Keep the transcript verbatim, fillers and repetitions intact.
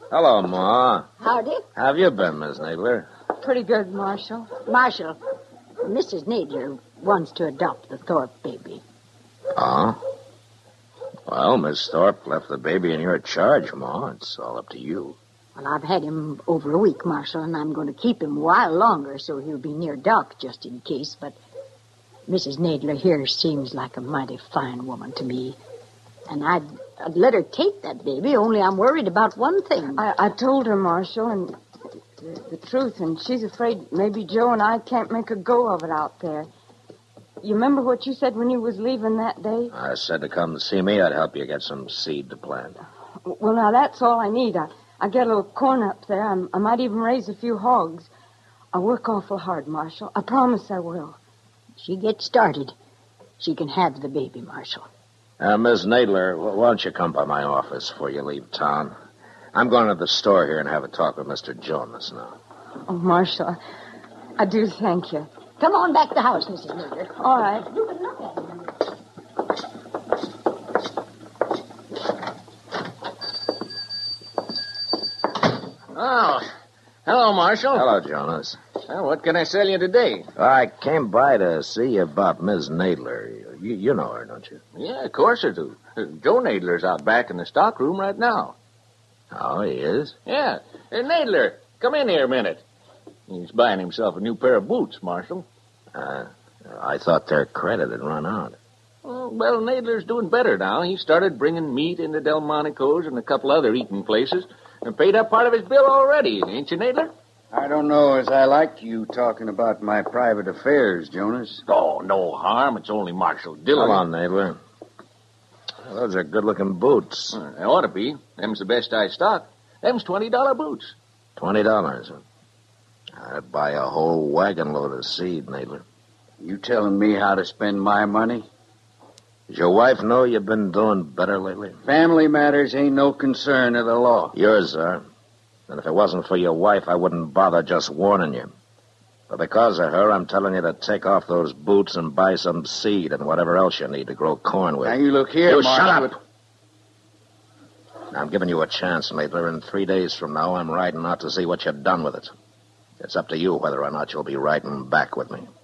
Hello, Ma. Howdy. How have you been, Miss Nadler? Pretty good, Marshal. Marshal, Missus Nadler wants to adopt the Thorpe baby. Oh? Well, Miss Thorpe left the baby in your charge, Ma. It's all up to you. Well, I've had him over a week, Marshal, and I'm going to keep him a while longer so he'll be near Doc just in case. But Missus Nadler here seems like a mighty fine woman to me. And I'd, I'd let her take that baby, only I'm worried about one thing. I, I told her, Marshal, and the, the truth, and she's afraid maybe Joe and I can't make a go of it out there. You remember what you said when you was leaving that day? I said to come see me. I'd help you get some seed to plant. Well, now, that's all I need. I, I get a little corn up there. I, I might even raise a few hogs. I work awful hard, Marshal. I promise I will. She gets started. She can have the baby, Marshal. Uh, Miss Nadler, why don't you come by my office before you leave town? I'm going to the store here and have a talk with Mister Jonas now. Oh, Marshal, I, I do thank you. Come on back to the house, Missus Nadler. All right. You can look at him. Oh, hello, Marshal. Hello, Jonas. Well, what can I sell you today? I came by to see you about Miss Nadler. You, you know her, don't you? Yeah, of course I do. Uh, Joe Nadler's out back in the stock room right now. Oh, he is? Yeah. Uh, Nadler, come in here a minute. He's buying himself a new pair of boots, Marshal. Uh, I thought their credit had run out. Oh, well, Nadler's doing better now. He started bringing meat into Delmonico's and a couple other eating places and paid up part of his bill already, ain't you, Nadler? I don't know as I like you talking about my private affairs, Jonas. Oh, no harm. It's only Marshal Dillon. Come on, Nadler. Well, those are good-looking boots. Uh, they ought to be. Them's the best I stock. Them's twenty dollar boots. Twenty dollars. I'd buy a whole wagon load of seed, Nadler. You telling me how to spend my money? Does your wife know you've been doing better lately? Family matters ain't no concern of the law. Yours are. And if it wasn't for your wife, I wouldn't bother just warning you. But because of her, I'm telling you to take off those boots and buy some seed and whatever else you need to grow corn with. Now, you look here, You Marshal. shut up! Now, I'm giving you a chance, Nadler. In three days from now, I'm riding out to see what you've done with it. It's up to you whether or not you'll be riding back with me.